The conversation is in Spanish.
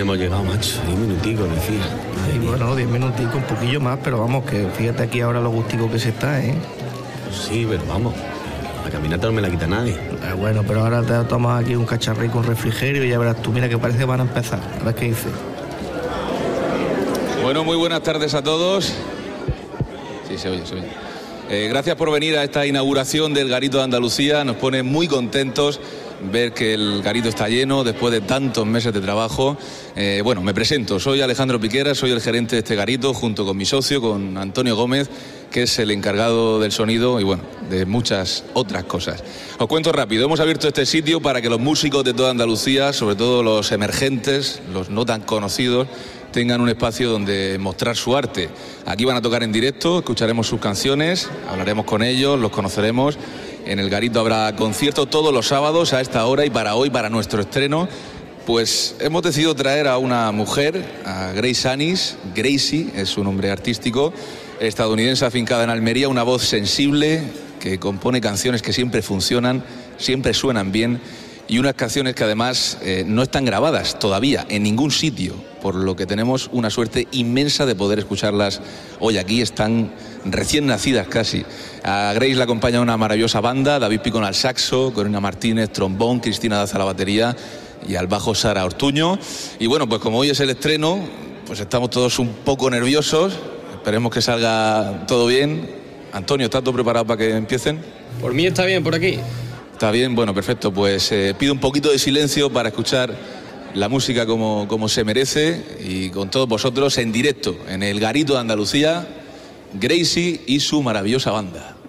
hemos llegado, macho. 10 minuticos, decía. Sí, bueno, 10 minuticos, un poquillo más, pero vamos, que fíjate aquí ahora lo gustico que se está, ¿eh? Sí, pero vamos, la caminata no me la quita nadie. Bueno, pero ahora te tomas aquí un cacharrico con refrigerio y ya verás tú, mira que parece que van a empezar. A ver qué dice. Bueno, muy buenas tardes a todos. Sí, se oye. Gracias por venir a esta inauguración del Garito de Andalucía. Nos pone muy contentos ver que el garito está lleno después de tantos meses de trabajo. Bueno, me presento, soy Alejandro Piquera, soy el gerente de este garito junto con mi socio, con Antonio Gómez, que es el encargado del sonido y bueno, de muchas otras cosas. Os cuento rápido, hemos abierto este sitio para que los músicos de toda Andalucía, sobre todo los emergentes, los no tan conocidos, tengan un espacio donde mostrar su arte. Aquí van a tocar en directo, escucharemos sus canciones, hablaremos con ellos, los conoceremos. En el garito habrá conciertos todos los sábados a esta hora y para hoy, para nuestro estreno, pues hemos decidido traer a una mujer, a Grace Annis. Gracie es su nombre artístico, estadounidense afincada en Almería, una voz sensible que compone canciones que siempre funcionan, siempre suenan bien y unas canciones que además no están grabadas todavía en ningún sitio, por lo que tenemos una suerte inmensa de poder escucharlas hoy aquí. Están recién nacidas casi. A Grace la acompaña una maravillosa banda, David Picón al saxo, Corina Martínez, trombón, Cristina Daza a la batería y al bajo Sara Ortuño. Y bueno, pues como hoy es el estreno, pues estamos todos un poco nerviosos, esperemos que salga todo bien. Antonio, ¿estás todo preparado para que empiecen? Por mí está bien, por aquí. Está bien, bueno, perfecto, pues pido un poquito de silencio para escuchar la música como se merece y con todos vosotros en directo en el Garito de Andalucía, Gracie y su maravillosa banda.